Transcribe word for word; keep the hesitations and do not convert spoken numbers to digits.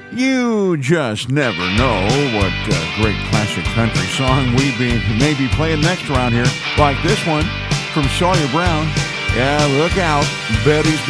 You just never know what uh, great classic country song we be maybe playing next around here, like this one from Sawyer Brown. Yeah, look out, Betty's